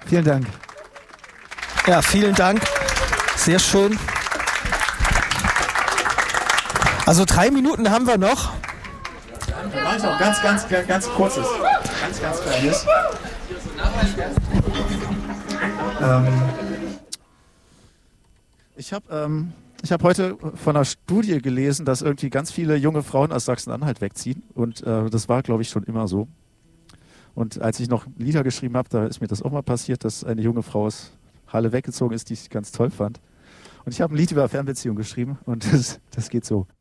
Vielen Dank. Ja, vielen Dank. Sehr schön. Also 3 Minuten haben wir noch. Wir machen noch ganz kurzes. Ganz kleines. Ich habe heute von einer Studie gelesen, dass irgendwie ganz viele junge Frauen aus Sachsen-Anhalt wegziehen. Und das war, glaube ich, schon immer so. Und als ich noch Lieder geschrieben habe, da ist mir das auch mal passiert, dass eine junge Frau aus Halle weggezogen ist, die ich ganz toll fand. Und ich habe ein Lied über Fernbeziehung geschrieben und das geht so.